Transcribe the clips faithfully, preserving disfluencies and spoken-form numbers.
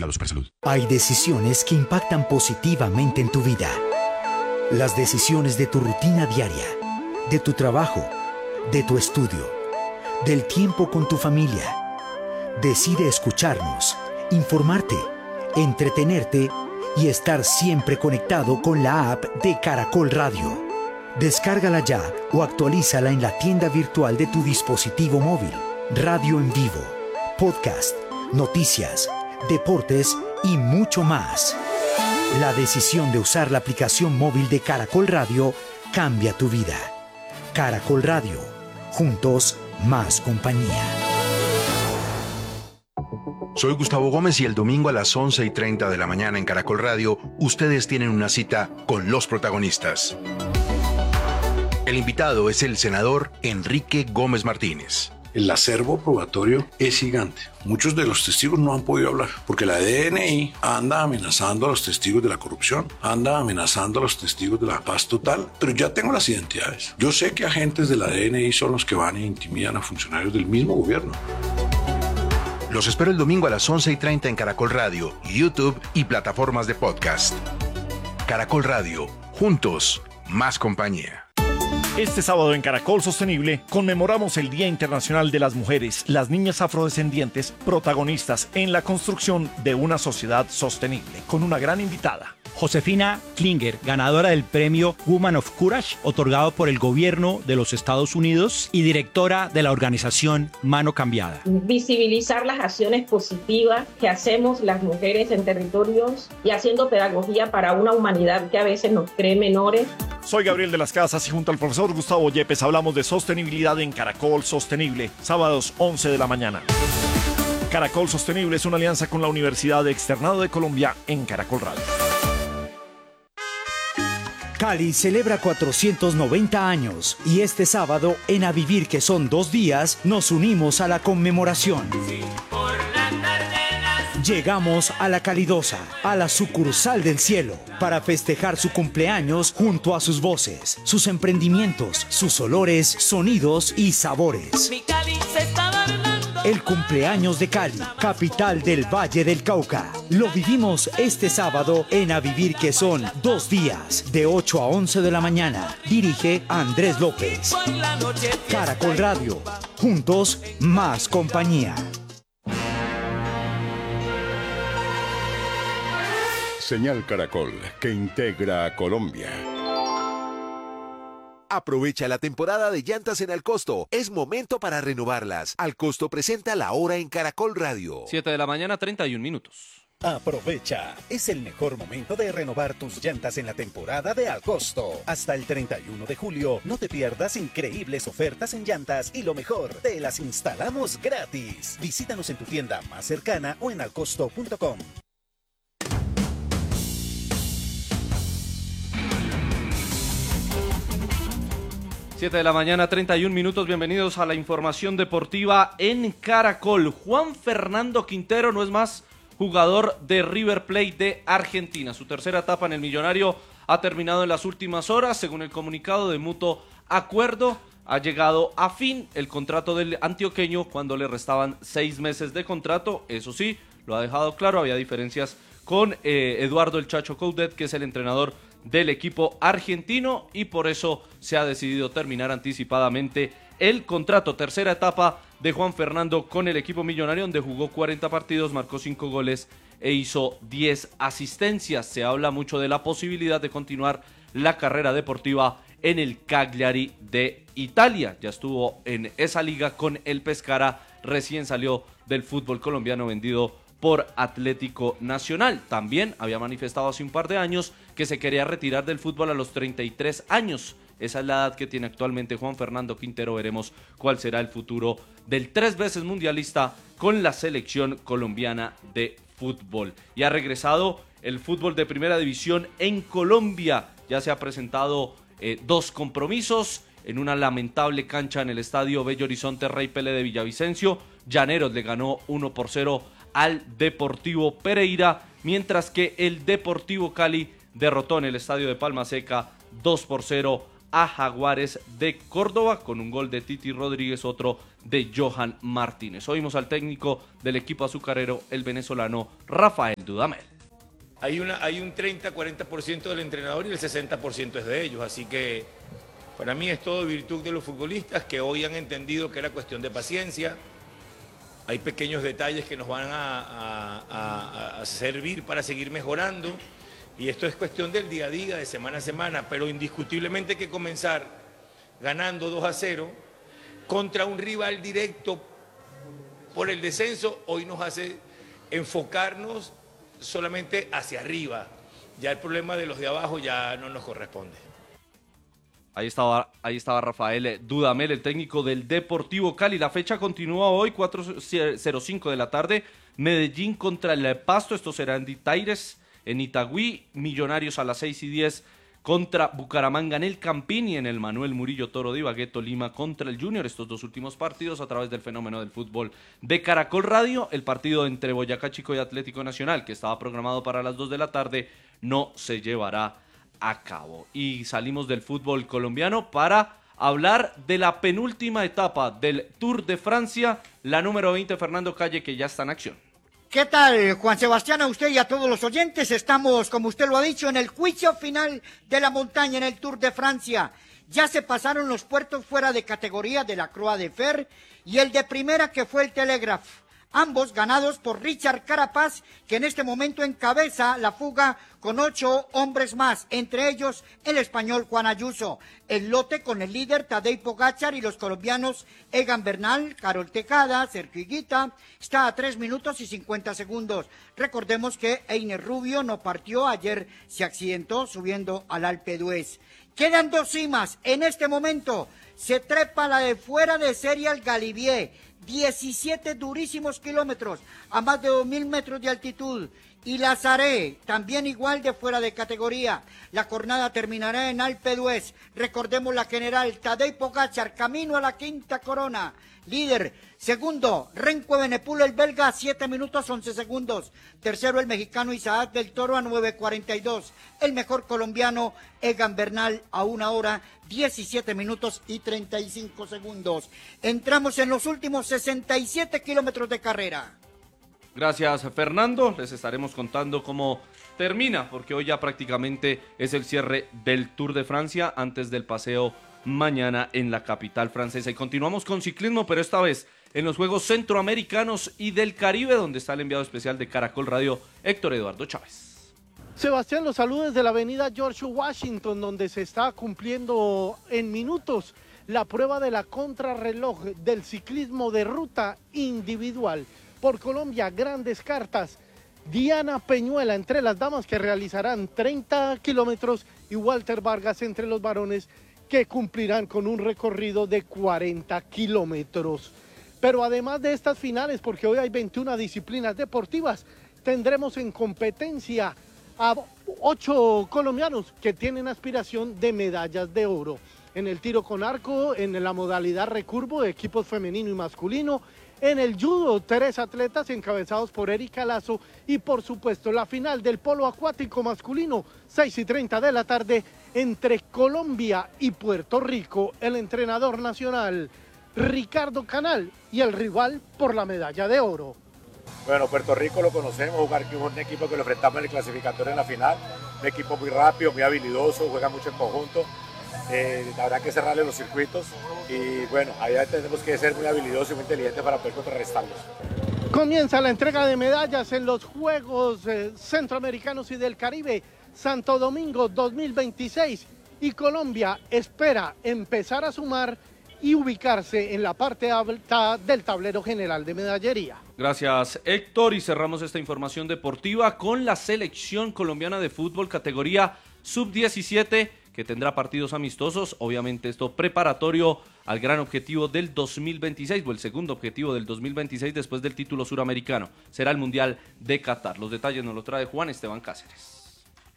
Vigilado Supersalud. Hay decisiones que impactan positivamente en tu vida. Las decisiones de tu rutina diaria, de tu trabajo, de tu estudio, del tiempo con tu familia. Decide escucharnos, informarte, entretenerte y estar siempre conectado con la app de Caracol Radio. Descárgala ya o actualízala en la tienda virtual de tu dispositivo móvil. Radio en vivo, podcast, noticias, deportes y mucho más. La decisión de usar la aplicación móvil de Caracol Radio cambia tu vida. Caracol Radio. Juntos, más compañía. Soy Gustavo Gómez y el domingo a las once y treinta de la mañana en Caracol Radio, ustedes tienen una cita con los protagonistas. El invitado es el senador Enrique Gómez Martínez. El acervo probatorio es gigante. Muchos de los testigos no han podido hablar porque la D N I anda amenazando a los testigos de la corrupción, anda amenazando a los testigos de la paz total, pero ya tengo las identidades. Yo sé que agentes de la D N I son los que van e intimidan a funcionarios del mismo gobierno. Los espero el domingo a las once y treinta en Caracol Radio, YouTube y plataformas de podcast. Caracol Radio, juntos, más compañía. Este sábado en Caracol Sostenible conmemoramos el Día Internacional de las Mujeres, las niñas afrodescendientes, protagonistas en la construcción de una sociedad sostenible, con una gran invitada. Josefina Klinger, ganadora del premio Woman of Courage, otorgado por el gobierno de los Estados Unidos y directora de la organización Mano Cambiada. Visibilizar las acciones positivas que hacemos las mujeres en territorios y haciendo pedagogía para una humanidad que a veces nos cree menores. Soy Gabriel de las Casas y junto al profesor Gustavo Yepes hablamos de sostenibilidad en Caracol Sostenible, sábados once de la mañana. Caracol Sostenible es una alianza con la Universidad de Externado de Colombia en Caracol Radio. Cali celebra cuatrocientos noventa años y este sábado, en A Vivir que son dos días, nos unimos a la conmemoración. Llegamos a La Calidosa, a la sucursal del cielo, para festejar su cumpleaños junto a sus voces, sus emprendimientos, sus olores, sonidos y sabores. El cumpleaños de Cali, capital del Valle del Cauca. Lo vivimos este sábado en A Vivir que son dos días, de ocho a once de la mañana. Dirige Andrés López. Caracol Radio, juntos, más compañía. Señal Caracol, que integra a Colombia. Aprovecha la temporada de llantas en Alcosto. Es momento para renovarlas. Alcosto presenta La Hora en Caracol Radio. siete de la mañana, treinta y un minutos. Aprovecha, es el mejor momento de renovar tus llantas en la temporada de Alcosto. Hasta el treinta y uno de julio, no te pierdas increíbles ofertas en llantas y lo mejor, te las instalamos gratis. Visítanos en tu tienda más cercana o en alcosto punto com. siete de la mañana, treinta y un minutos. Bienvenidos a la información deportiva en Caracol. Juan Fernando Quintero no es más jugador de River Plate de Argentina. Su tercera etapa en el Millonario ha terminado en las últimas horas. Según el comunicado de mutuo acuerdo, ha llegado a fin el contrato del antioqueño cuando le restaban seis meses de contrato. Eso sí, lo ha dejado claro, había diferencias con eh, Eduardo El Chacho Coudet, que es el entrenador del equipo argentino, y por eso se ha decidido terminar anticipadamente el contrato. Tercera etapa de Juan Fernando con el equipo millonario, donde jugó cuarenta partidos, marcó cinco goles e hizo diez asistencias. Se habla mucho de la posibilidad de continuar la carrera deportiva en el Cagliari de Italia. Ya estuvo en esa liga con el Pescara, recién salió del fútbol colombiano vendido por Atlético Nacional. También había manifestado hace un par de años que se quería retirar del fútbol a los treinta y tres años. Esa es la edad que tiene actualmente Juan Fernando Quintero. Veremos cuál será el futuro del tres veces mundialista con la selección colombiana de fútbol. Y ha regresado el fútbol de primera división en Colombia. Ya se ha presentado eh, dos compromisos en una lamentable cancha en el estadio Bello Horizonte Rey Pelé de Villavicencio. Llaneros le ganó uno por cero al Deportivo Pereira, mientras que el Deportivo Cali derrotó en el estadio de Palma Seca dos por cero a Jaguares de Córdoba con un gol de Titi Rodríguez, otro de Johan Martínez. Oímos al técnico del equipo azucarero, el venezolano Rafael Dudamel. Hay, una, hay un treinta a cuarenta por ciento del entrenador y el sesenta por ciento es de ellos, así que para mí es todo virtud de los futbolistas que hoy han entendido que era cuestión de paciencia. Hay pequeños detalles que nos van a, a, a, a servir para seguir mejorando. Y esto es cuestión del día a día, de semana a semana, pero indiscutiblemente hay que comenzar ganando dos a cero contra un rival directo por el descenso. Hoy nos hace enfocarnos solamente hacia arriba. Ya el problema de los de abajo ya no nos corresponde. Ahí estaba, ahí estaba Rafael Dudamel, el técnico del Deportivo Cali. La fecha continúa hoy, cuatro cero cinco de la tarde. Medellín contra el Pasto, esto será en Ditaires, en Itagüí. Millonarios a las seis y diez contra Bucaramanga en el Campín, y en el Manuel Murillo Toro de Ibagué, Tolima contra el Junior. Estos dos últimos partidos a través del fenómeno del fútbol de Caracol Radio. El partido entre Boyacá Chico y Atlético Nacional, que estaba programado para las dos de la tarde, no se llevará a cabo. Y salimos del fútbol colombiano para hablar de la penúltima etapa del Tour de Francia, la número veinte, Fernando Calle, que ya está en acción. ¿Qué tal, Juan Sebastián? A usted y a todos los oyentes, estamos, como usted lo ha dicho, en el juicio final de la montaña en el Tour de Francia. Ya se pasaron los puertos fuera de categoría de la Croix de Fer y el de primera, que fue el Telegraph. Ambos ganados por Richard Carapaz, que en este momento encabeza la fuga con ocho hombres más, entre ellos el español Juan Ayuso. El lote con el líder Tadej Pogačar y los colombianos Egan Bernal, Carol Tejada, Sergio Higuita, está a tres minutos y cincuenta segundos. Recordemos que Einer Rubio no partió, ayer se accidentó subiendo al Alpe d'Huez. Quedan dos cimas en este momento. Se trepa la de fuera de serie al Galibier, diecisiete durísimos kilómetros a más de dos mil metros de altitud. Y la Saré, también igual de fuera de categoría. La jornada terminará en Alpe d'Huez. Recordemos la general Tadej Pogačar, camino a la quinta corona. Líder. Segundo, Renko Evenepoel, el belga, a siete minutos once segundos. Tercero, el mexicano Isaac del Toro, a nueve cuarenta y dos. El mejor colombiano, Egan Bernal, a una hora diecisiete minutos y treinta y cinco segundos. Entramos en los últimos sesenta y siete kilómetros de carrera. Gracias, Fernando. Les estaremos contando cómo termina, porque hoy ya prácticamente es el cierre del Tour de Francia antes del paseo mañana en la capital francesa. Y continuamos con ciclismo, pero esta vez en los Juegos Centroamericanos y del Caribe, donde está el enviado especial de Caracol Radio, Héctor Eduardo Chávez. Sebastián, los saludos desde la avenida George Washington, donde se está cumpliendo en minutos la prueba de la contrarreloj del ciclismo de ruta individual. Por Colombia, grandes cartas. Diana Peñuela entre las damas, que realizarán treinta kilómetros, y Walter Vargas entre los varones, que cumplirán con un recorrido de cuarenta kilómetros. Pero además de estas finales, porque hoy hay veintiuna disciplinas deportivas, tendremos en competencia a ocho colombianos que tienen aspiración de medallas de oro. En el tiro con arco, en la modalidad recurvo de equipos femenino y masculino, en el judo, tres atletas encabezados por Erika Lazo, y por supuesto la final del polo acuático masculino, seis y treinta de la tarde, entre Colombia y Puerto Rico. El entrenador nacional, Ricardo Canal, y el rival por la medalla de oro. Bueno, Puerto Rico lo conocemos, jugar con un equipo que lo enfrentamos en el clasificatorio en la final, un equipo muy rápido, muy habilidoso, juega mucho en conjunto. Eh, habrá que cerrarle los circuitos y bueno, allá tenemos que ser muy habilidosos y muy inteligentes para poder contrarrestarlos. Comienza la entrega de medallas en los Juegos eh, Centroamericanos y del Caribe Santo Domingo dos mil veintiséis, y Colombia espera empezar a sumar y ubicarse en la parte alta del tablero general de medallería. Gracias, Héctor, y cerramos esta información deportiva con la selección colombiana de fútbol categoría sub diecisiete, que tendrá partidos amistosos, obviamente esto preparatorio al gran objetivo del dos mil veintiséis, o el segundo objetivo del dos mil veintiséis después del título suramericano. Será el Mundial de Qatar. Los detalles nos los trae Juan Esteban Cáceres.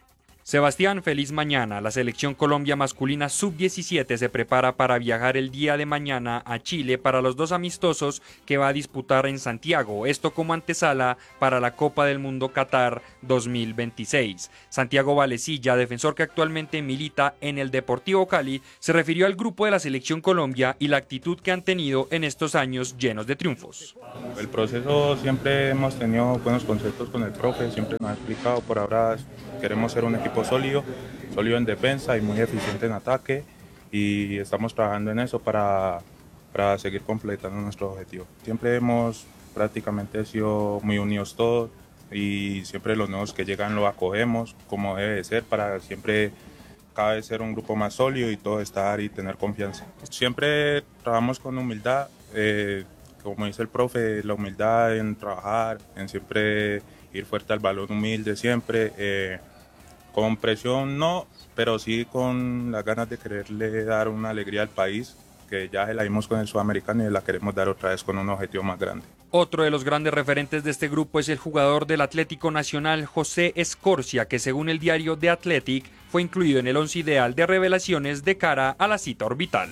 Sebastián, feliz mañana. La selección Colombia masculina sub diecisiete se prepara para viajar el día de mañana a Chile para los dos amistosos que va a disputar en Santiago, esto como antesala para la Copa del Mundo Qatar dos mil veintiséis. Santiago Valecilla, defensor que actualmente milita en el Deportivo Cali, se refirió al grupo de la selección Colombia y la actitud que han tenido en estos años llenos de triunfos. El proceso siempre hemos tenido buenos conceptos con el profe, siempre nos ha explicado, por ahora queremos ser un equipo sólido, sólido en defensa y muy eficiente en ataque, y estamos trabajando en eso para, para seguir completando nuestro objetivo. Siempre hemos prácticamente sido muy unidos todos y siempre los nuevos que llegan lo acogemos como debe de ser para siempre cada vez ser un grupo más sólido y todo estar y tener confianza. Siempre trabajamos con humildad, eh, como dice el profe, la humildad en trabajar, en siempre ir fuerte al balón, humilde siempre, eh, con presión no, pero sí con las ganas de quererle dar una alegría al país, que ya la vimos con el sudamericano y la queremos dar otra vez con un objetivo más grande. Otro de los grandes referentes de este grupo es el jugador del Atlético Nacional José Escorcia, que según el diario The Athletic fue incluido en el once ideal de revelaciones de cara a la cita orbital.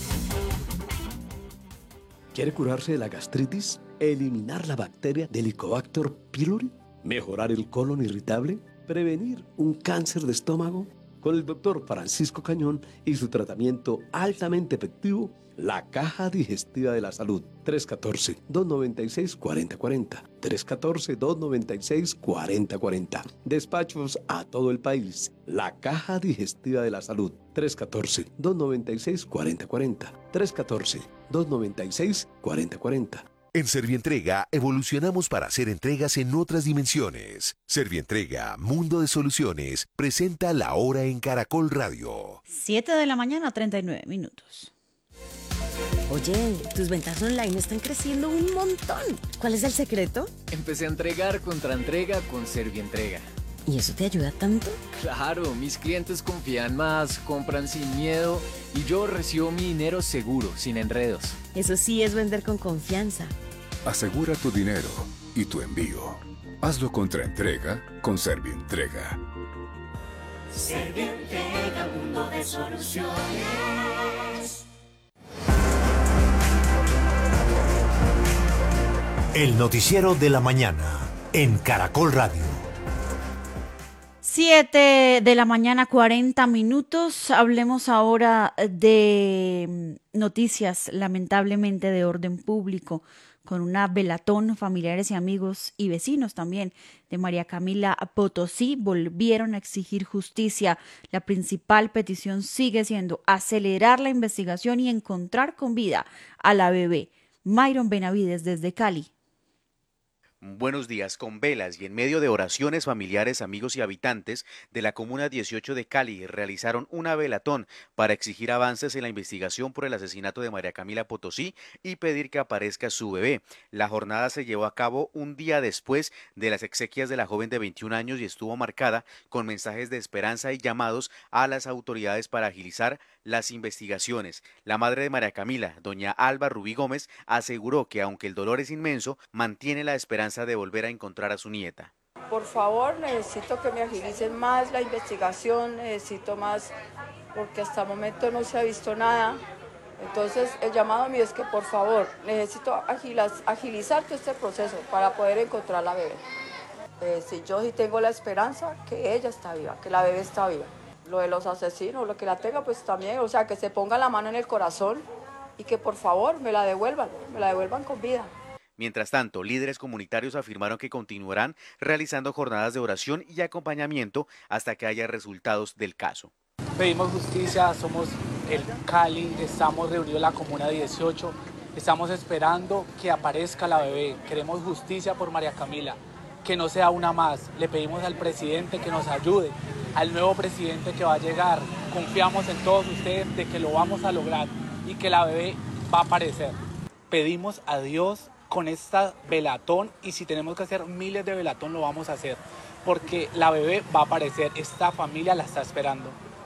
¿Quiere curarse de la gastritis? ¿Eliminar la bacteria del Helicobacter pylori? ¿Mejorar el colon irritable? ¿Prevenir un cáncer de estómago? Con el doctor Francisco Cañón y su tratamiento altamente efectivo, la Caja Digestiva de la Salud. tres uno cuatro, dos nueve seis, cuatro cero cuatro cero. tres uno cuatro, dos nueve seis, cuatro cero cuatro cero. Despachos a todo el país. La Caja Digestiva de la Salud. tres uno cuatro, dos nueve seis, cuatro cero cuatro cero. tres uno cuatro, dos nueve seis, cuatro cero cuatro cero. En Servientrega evolucionamos para hacer entregas en otras dimensiones. Servientrega, Mundo de Soluciones, presenta La Hora en Caracol Radio. siete de la mañana, treinta y nueve minutos. Oye, tus ventas online están creciendo un montón. ¿Cuál es el secreto? Empecé a entregar contra entrega con Servientrega. ¿Y eso te ayuda tanto? Claro, mis clientes confían más, compran sin miedo y yo recibo mi dinero seguro, sin enredos. Eso sí es vender con confianza. Asegura tu dinero y tu envío. Hazlo contra entrega con Servientrega. Servientrega, mundo de soluciones. El noticiero de la mañana en Caracol Radio. siete de la mañana, cuarenta minutos. Hablemos ahora de noticias, lamentablemente, de orden público, con una velatón. Familiares y amigos y vecinos también de María Camila Potosí volvieron a exigir justicia. La principal petición sigue siendo acelerar la investigación y encontrar con vida a la bebé. Myron Benavides desde Cali. Buenos días. Con velas y en medio de oraciones, familiares, amigos y habitantes de la Comuna dieciocho de Cali realizaron una velatón para exigir avances en la investigación por el asesinato de María Camila Potosí y pedir que aparezca su bebé. La jornada se llevó a cabo un día después de las exequias de la joven de veintiún años y estuvo marcada con mensajes de esperanza y llamados a las autoridades para agilizar las investigaciones. La madre de María Camila, doña Alba Rubí Gómez, aseguró que aunque el dolor es inmenso, mantiene la esperanza de volver a encontrar a su nieta. Por favor, necesito que me agilicen más la investigación, necesito más, porque hasta el momento no se ha visto nada. Entonces, el llamado mío es que, por favor, necesito agilas, agilizar todo este proceso para poder encontrar a la bebé. Eh, si yo sí tengo la esperanza que ella está viva, que la bebé está viva. Lo de los asesinos, lo que la tenga, pues también, o sea, que se ponga la mano en el corazón y que, por favor, me la devuelvan, me la devuelvan con vida. Mientras tanto, líderes comunitarios afirmaron que continuarán realizando jornadas de oración y acompañamiento hasta que haya resultados del caso. Pedimos justicia, somos el Cali, estamos reunidos en la Comuna dieciocho, estamos esperando que aparezca la bebé, queremos justicia por María Camila, que no sea una más. Le pedimos al presidente que nos ayude, al nuevo presidente que va a llegar. Confiamos en todos ustedes de que lo vamos a lograr y que la bebé va a aparecer. Pedimos a Dios con esta velatón y si tenemos que hacer miles de velatón lo vamos a hacer porque la bebé va a aparecer, esta familia la está esperando.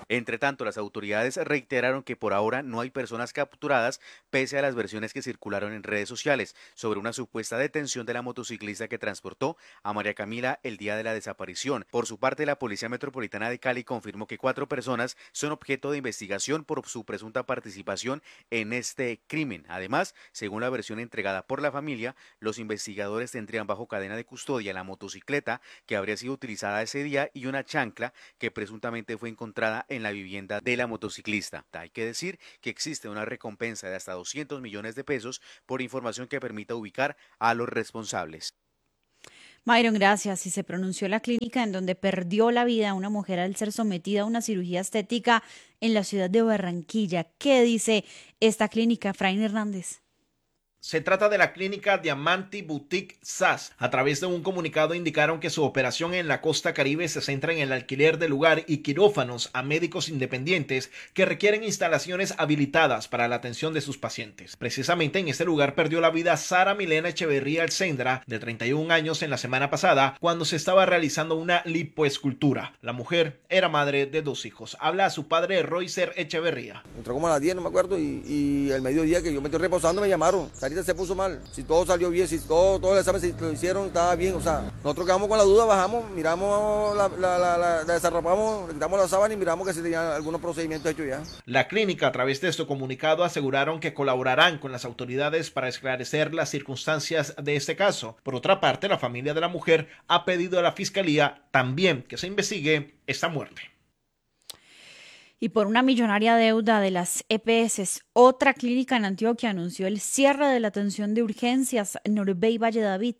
Entre tanto, las autoridades reiteraron que por ahora no hay personas capturadas, pese a las versiones que circularon en redes sociales sobre una supuesta detención de la motociclista que transportó a María Camila el día de la desaparición. Por su parte, la Policía Metropolitana de Cali confirmó que cuatro personas son objeto de investigación por su presunta participación en este crimen. Además, según la versión entregada por la familia, los investigadores tendrían bajo cadena de custodia la motocicleta que habría sido utilizada ese día y una chancla que presuntamente fue encontrada en la vivienda de la motociclista. Hay que decir que existe una recompensa de hasta doscientos millones de pesos por información que permita ubicar a los responsables. Myron, gracias. Y se pronunció la clínica en donde perdió la vida una mujer al ser sometida a una cirugía estética en la ciudad de Barranquilla. ¿Qué dice esta clínica, Efraín Hernández? Se trata de la clínica Diamanti Boutique S A S. A través de un comunicado indicaron que su operación en la costa caribe se centra en el alquiler de lugar y quirófanos a médicos independientes que requieren instalaciones habilitadas para la atención de sus pacientes. Precisamente en este lugar perdió la vida Sara Milena Echeverría Alcendra, de treinta y un años, en la semana pasada, cuando se estaba realizando una lipoescultura. La mujer era madre de dos hijos. Habla a su padre, Roycer Echeverría. Entró como a las diez, no me acuerdo, y, y el mediodía que yo me estoy reposando me llamaron. Se puso mal, si todo salió bien, si todo, todo el examen se lo hicieron, estaba bien, o sea, nosotros quedamos con la duda, bajamos, miramos, la, la, la, la, la desarrapamos, le quitamos la sábana y miramos que se tenían algunos procedimientos hechos ya. La clínica, a través de este comunicado, aseguraron que colaborarán con las autoridades para esclarecer las circunstancias de este caso. Por otra parte, la familia de la mujer ha pedido a la fiscalía también que se investigue esta muerte. Y por una millonaria deuda de las E P S, otra clínica en Antioquia anunció el cierre de la atención de urgencias Norbey Valle David.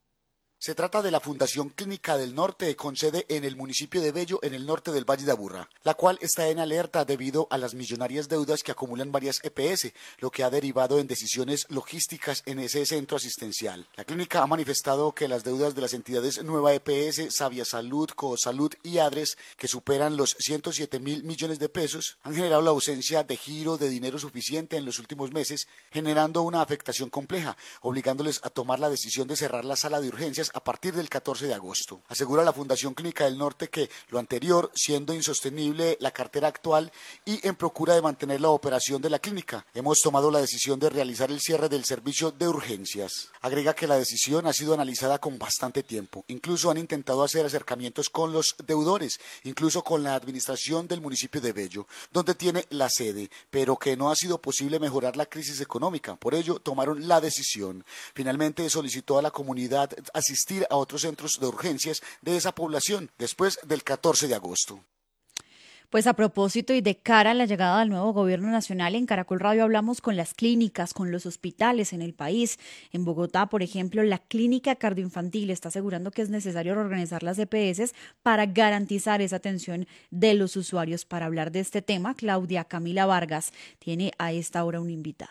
Se trata de la Fundación Clínica del Norte, con sede en el municipio de Bello, en el norte del Valle de Aburrá, la cual está en alerta debido a las millonarias deudas que acumulan varias E P S, lo que ha derivado en decisiones logísticas en ese centro asistencial. La clínica ha manifestado que las deudas de las entidades Nueva E P S, Sabia Salud, Cosalud y Adres, que superan los ciento siete mil millones de pesos, han generado la ausencia de giro de dinero suficiente en los últimos meses, generando una afectación compleja, obligándoles a tomar la decisión de cerrar la sala de urgencias a partir del catorce de agosto. Asegura la Fundación Clínica del Norte que lo anterior, siendo insostenible la cartera actual y en procura de mantener la operación de la clínica, hemos tomado la decisión de realizar el cierre del servicio de urgencias. Agrega que la decisión ha sido analizada con bastante tiempo. Incluso han intentado hacer acercamientos con los deudores, incluso con la administración del municipio de Bello, donde tiene la sede, pero que no ha sido posible mejorar la crisis económica. Por ello, tomaron la decisión. Finalmente, solicitó a la comunidad asistir a otros centros de urgencias de esa población después del catorce de agosto. Pues a propósito y de cara a la llegada del nuevo gobierno nacional, en Caracol Radio hablamos con las clínicas, con los hospitales en el país. En Bogotá, por ejemplo, la clínica cardioinfantil está asegurando que es necesario reorganizar las E P S para garantizar esa atención de los usuarios. Para hablar de este tema, Claudia Camila Vargas tiene a esta hora un invitado.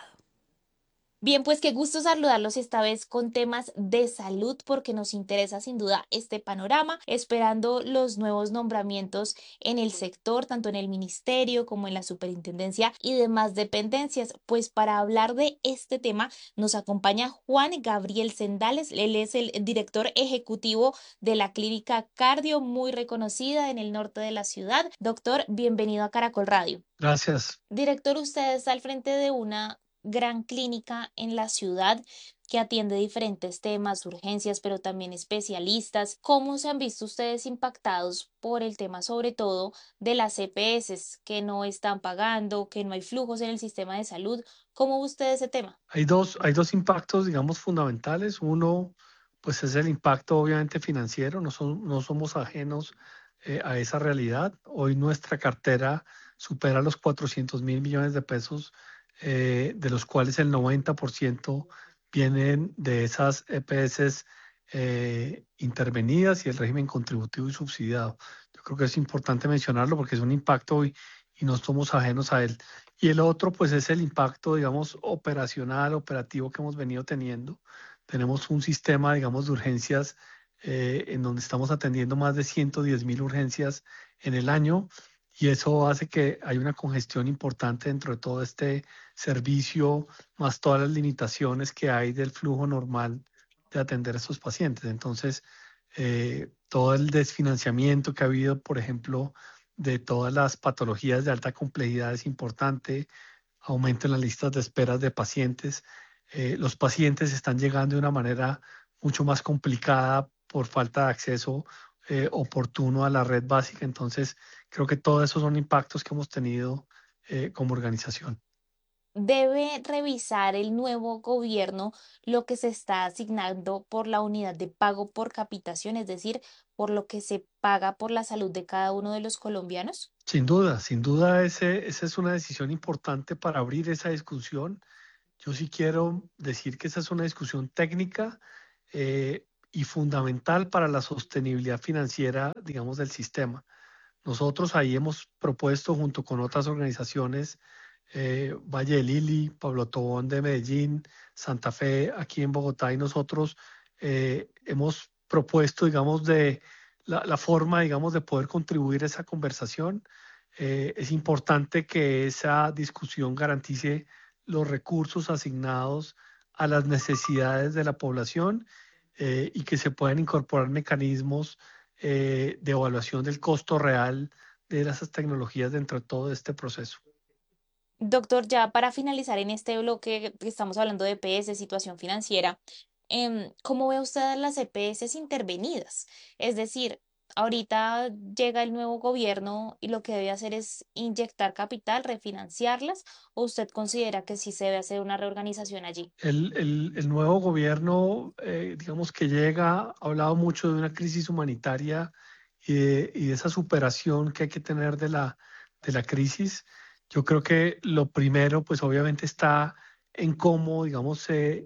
Bien, pues qué gusto saludarlos esta vez con temas de salud, porque nos interesa sin duda este panorama, esperando los nuevos nombramientos en el sector, tanto en el ministerio como en la superintendencia y demás dependencias. Pues para hablar de este tema nos acompaña Juan Gabriel Sendales. Él es el director ejecutivo de la clínica cardio, muy reconocida en el norte de la ciudad. Doctor, bienvenido a Caracol Radio. Gracias. Director, usted está al frente de una gran clínica en la ciudad que atiende diferentes temas, urgencias, pero también especialistas. ¿Cómo se han visto ustedes impactados por el tema, sobre todo, de las E P S que no están pagando, que no hay flujos en el sistema de salud? ¿Cómo ve usted ese tema? Hay dos, hay dos impactos, digamos, fundamentales. Uno, pues es el impacto obviamente financiero. No, son, no somos ajenos eh, a esa realidad. Hoy nuestra cartera supera los cuatrocientos mil millones de pesos, Eh, de los cuales el noventa por ciento vienen de esas E P S eh, intervenidas y el régimen contributivo y subsidiado. Yo creo que es importante mencionarlo porque es un impacto y, y no somos ajenos a él. Y el otro, pues, es el impacto, digamos, operacional, operativo que hemos venido teniendo. Tenemos un sistema, digamos, de urgencias eh, en donde estamos atendiendo más de ciento diez mil urgencias en el año. Y eso hace que hay una congestión importante dentro de todo este servicio, más todas las limitaciones que hay del flujo normal de atender a estos pacientes. Entonces, eh, todo el desfinanciamiento que ha habido, por ejemplo, de todas las patologías de alta complejidad es importante, aumento en las listas de esperas de pacientes. Eh, los pacientes están llegando de una manera mucho más complicada por falta de acceso eh, oportuno a la red básica. Entonces, creo que todos esos son impactos que hemos tenido eh, como organización. Debe revisar el nuevo gobierno lo que se está asignando por la unidad de pago por capitación, es decir, por lo que se paga por la salud de cada uno de los colombianos? Sin duda, sin duda ese, esa es una decisión importante para abrir esa discusión. Yo sí quiero decir que esa es una discusión técnica eh, y fundamental para la sostenibilidad financiera, digamos, del sistema. Nosotros ahí hemos propuesto junto con otras organizaciones, eh, Valle del Lili, Pablo Tobón de Medellín, Santa Fe aquí en Bogotá, y nosotros eh, hemos propuesto, digamos, de la, la forma, digamos, de poder contribuir a esa conversación. Eh, es importante que esa discusión garantice los recursos asignados a las necesidades de la población eh, y que se puedan incorporar mecanismos eh, de evaluación del costo real de esas tecnologías dentro de todo este proceso. Doctor, ya para finalizar en este bloque que estamos hablando de E P S, situación financiera, em, ¿cómo ve usted las E P S intervenidas? Es decir, ahorita llega el nuevo gobierno y lo que debe hacer es inyectar capital, refinanciarlas, ¿o usted considera que sí se debe hacer una reorganización allí? El, el, el nuevo gobierno, eh, digamos que llega, ha hablado mucho de una crisis humanitaria y de, y de esa superación que hay que tener de la, de la crisis. Yo creo que lo primero, pues obviamente está en cómo, digamos, se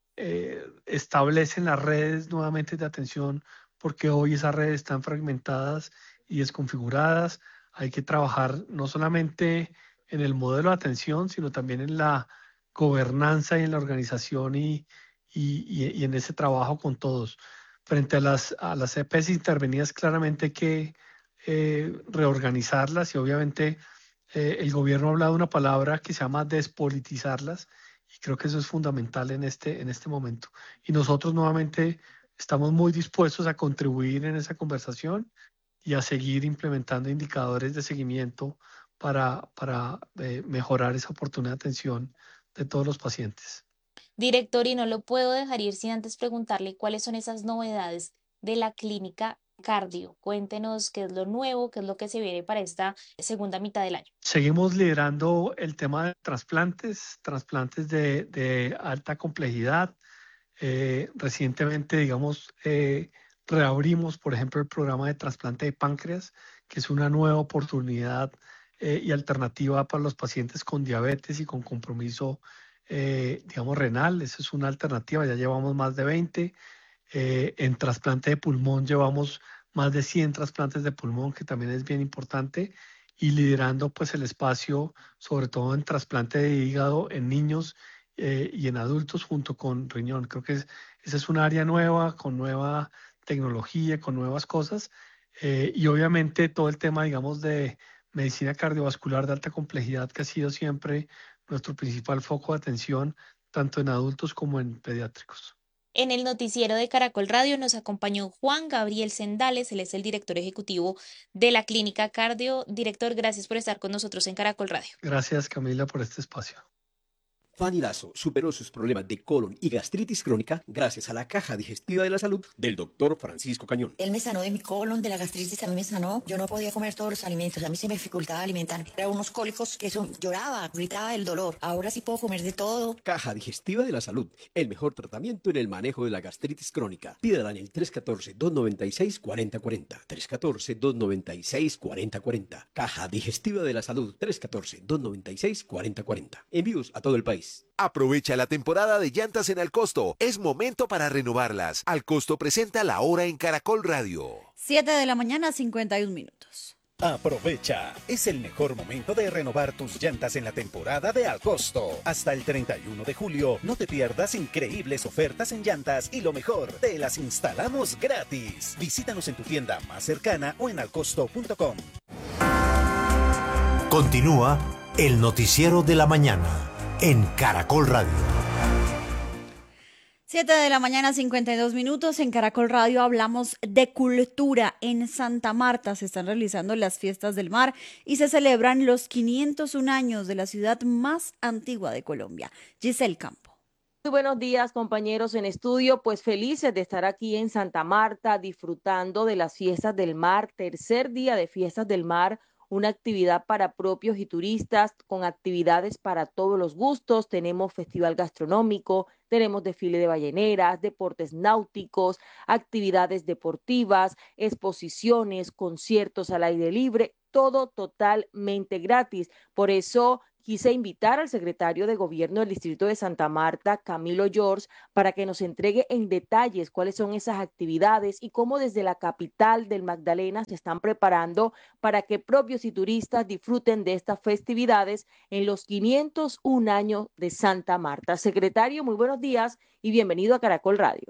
eh, establecen las redes nuevamente de atención, porque hoy esas redes están fragmentadas y desconfiguradas. Hay que trabajar no solamente en el modelo de atención, sino también en la gobernanza y en la organización y, y, y, y en ese trabajo con todos. Frente a las, a las E P S intervenidas, claramente hay que eh, reorganizarlas y obviamente eh, el gobierno ha hablado de una palabra que se llama despolitizarlas y creo que eso es fundamental en este, en este momento. Y nosotros nuevamente estamos muy dispuestos a contribuir en esa conversación y a seguir implementando indicadores de seguimiento para, para eh, mejorar esa oportunidad de atención de todos los pacientes. Director, y no lo puedo dejar ir sin antes preguntarle cuáles son esas novedades de la clínica cardio. Cuéntenos qué es lo nuevo, qué es lo que se viene para esta segunda mitad del año. Seguimos liderando el tema de trasplantes, trasplantes de, de alta complejidad. Eh, recientemente, digamos, eh, reabrimos, por ejemplo, el programa de trasplante de páncreas, que es una nueva oportunidad eh, y alternativa para los pacientes con diabetes y con compromiso, eh, digamos, renal. Esa es una alternativa, ya llevamos más de veinte. Eh, en trasplante de pulmón llevamos más de cien trasplantes de pulmón, que también es bien importante, y liderando pues el espacio, sobre todo en trasplante de hígado en niños eh, y en adultos junto con riñón. Creo que es, esa es un área nueva, con nueva tecnología, con nuevas cosas, eh, y obviamente todo el tema, digamos, de medicina cardiovascular de alta complejidad, que ha sido siempre nuestro principal foco de atención, tanto en adultos como en pediátricos. En el noticiero de Caracol Radio nos acompañó Juan Gabriel Sendales, él es el director ejecutivo de la Clínica Cardio. Director, gracias por estar con nosotros en Caracol Radio. Gracias, Camila, por este espacio. Fanny Lazo superó sus problemas de colon y gastritis crónica gracias a la caja digestiva de la salud del doctor Francisco Cañón. Él me sanó de mi colon, de la gastritis, a mí me sanó. Yo no podía comer todos los alimentos, a mí se me dificultaba alimentarme. Era unos cólicos que eso, lloraba, gritaba el dolor. Ahora sí puedo comer de todo. Caja digestiva de la salud, el mejor tratamiento en el manejo de la gastritis crónica. Pídala en el tres uno cuatro, dos nueve seis, cuatro cero cuatro cero. tres uno cuatro, dos nueve seis, cuatro cero cuatro cero. Caja digestiva de la salud, tres uno cuatro, dos nueve seis, cuatro cero cuatro cero. Envíos a todo el país. Aprovecha la temporada de llantas en Alcosto. Es momento para renovarlas. Alcosto presenta La Hora en Caracol Radio. siete de la mañana, cincuenta y un minutos. Aprovecha, es el mejor momento de renovar tus llantas en la temporada de Alcosto. Hasta el treinta y uno de julio, no te pierdas increíbles ofertas en llantas y lo mejor, te las instalamos gratis. Visítanos en tu tienda más cercana o en alcosto punto com. Continúa el noticiero de la mañana en Caracol Radio. Siete de la mañana, cincuenta y dos minutos. En Caracol Radio hablamos de cultura. En Santa Marta se están realizando las fiestas del mar y se celebran los quinientos un años de la ciudad más antigua de Colombia. Giselle Campo. Muy buenos días, compañeros en estudio, pues felices de estar aquí en Santa Marta disfrutando de las fiestas del mar, tercer día de fiestas del mar, una actividad para propios y turistas con actividades para todos los gustos. Tenemos festival gastronómico, tenemos desfile de balleneras, deportes náuticos, actividades deportivas, exposiciones, conciertos al aire libre, todo totalmente gratis. Por eso quise invitar al secretario de Gobierno del Distrito de Santa Marta, Camilo George, para que nos entregue en detalles cuáles son esas actividades y cómo desde la capital del Magdalena se están preparando para que propios y turistas disfruten de estas festividades en los quinientos un años de Santa Marta. Secretario, muy buenos días y bienvenido a Caracol Radio.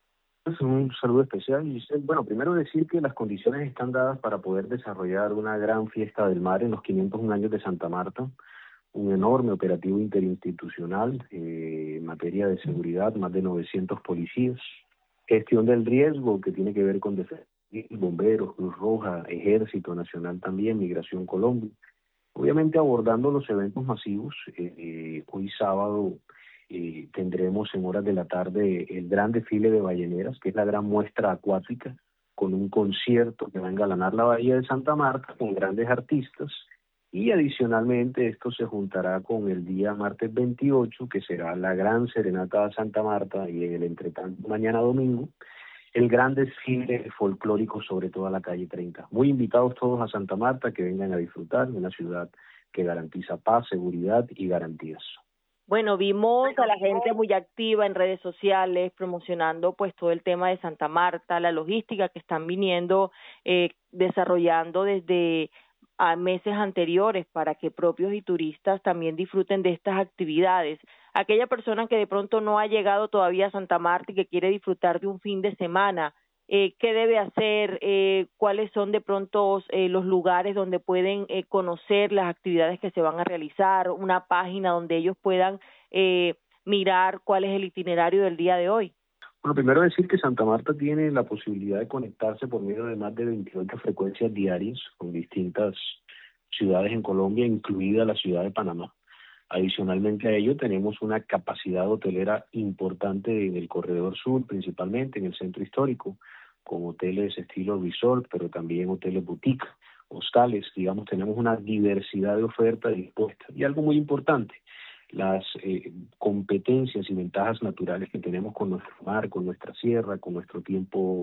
Un saludo especial. Bueno, primero decir que las condiciones están dadas para poder desarrollar una gran fiesta del mar en los quinientos un años de Santa Marta. Un enorme operativo interinstitucional eh, en materia de seguridad, más de novecientos policías, gestión del riesgo que tiene que ver con defensa, bomberos, Cruz Roja, Ejército Nacional también, Migración Colombia. Obviamente abordando los eventos masivos, eh, eh, hoy sábado eh, tendremos en horas de la tarde el gran desfile de balleneras, que es la gran muestra acuática, con un concierto que va a engalanar la bahía de Santa Marta con grandes artistas. Y adicionalmente esto se juntará con el día martes veintiocho, que será la gran serenata a Santa Marta, y en el entretanto mañana domingo, el gran desfile folclórico sobre toda la calle treinta. Muy invitados todos a Santa Marta, que vengan a disfrutar de una ciudad que garantiza paz, seguridad y garantías. Bueno, vimos a la gente muy activa en redes sociales promocionando pues todo el tema de Santa Marta, la logística que están viniendo eh, desarrollando desde a meses anteriores para que propios y turistas también disfruten de estas actividades. Aquella persona que de pronto no ha llegado todavía a Santa Marta y que quiere disfrutar de un fin de semana, eh, ¿qué debe hacer? Eh, ¿Cuáles son de pronto eh, los lugares donde pueden eh, conocer las actividades que se van a realizar? Una página donde ellos puedan eh, mirar cuál es el itinerario del día de hoy. Bueno, primero decir que Santa Marta tiene la posibilidad de conectarse por medio de más de veintiocho frecuencias diarias con distintas ciudades en Colombia, incluida la ciudad de Panamá. Adicionalmente a ello, tenemos una capacidad hotelera importante en el corredor sur, principalmente en el centro histórico, con hoteles estilo resort, pero también hoteles boutique, hostales. Digamos, tenemos una diversidad de ofertas dispuestas. Y algo muy importante, las eh, competencias y ventajas naturales que tenemos con nuestro mar, con nuestra sierra, con nuestro tiempo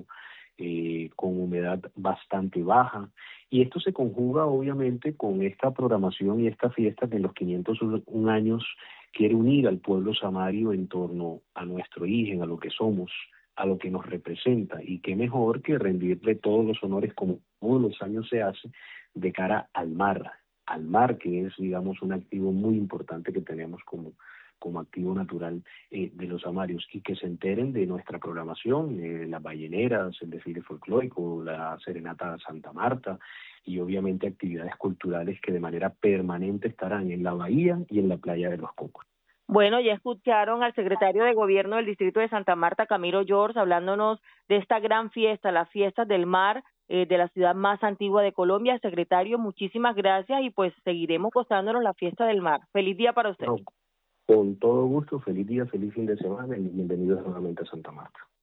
eh, con humedad bastante baja. Y esto se conjuga obviamente con esta programación y esta fiesta que en los quinientos un años quiere unir al pueblo samario en torno a nuestro origen, a lo que somos, a lo que nos representa. Y qué mejor que rendirle todos los honores como todos los años se hace de cara al mar. al mar, que es, digamos, un activo muy importante que tenemos como, como activo natural eh, de los samarios, y que se enteren de nuestra programación, eh, las balleneras, el desfile folclórico, la serenata a Santa Marta, y obviamente actividades culturales que de manera permanente estarán en la bahía y en la playa de Los Cocos. Bueno, ya escucharon al secretario de Gobierno del Distrito de Santa Marta, Camilo George, hablándonos de esta gran fiesta, las fiestas del mar, eh, de la ciudad más antigua de Colombia. Secretario, muchísimas gracias y pues seguiremos gozándonos la fiesta del mar. Feliz día para usted. No, con todo gusto, feliz día, feliz fin de semana y bienvenidos nuevamente a Santa Marta.